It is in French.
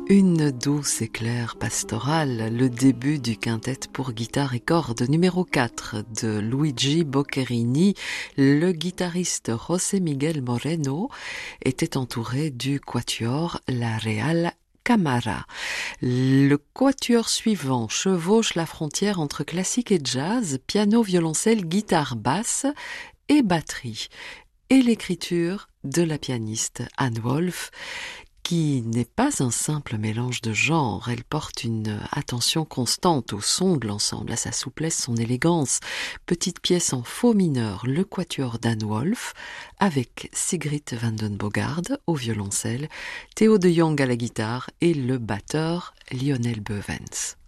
Une douce et claire pastorale, le début du quintet pour guitare et cordes numéro 4 de Luigi Boccherini. Le guitariste José Miguel Moreno était entouré du quatuor La Real Camara. Le quatuor suivant chevauche la frontière entre classique et jazz, piano, violoncelle, guitare basse et batterie. Et l'écriture de la pianiste Anne Wolf, qui n'est pas un simple mélange de genres. Elle porte une attention constante au son de l'ensemble, à sa souplesse, son élégance. Petite pièce en faux mineur, le quatuor d'Anne Wolf, avec Sigrid van den Bogaard au violoncelle, Theo de Jong à la guitare et le batteur Lionel Beuvens.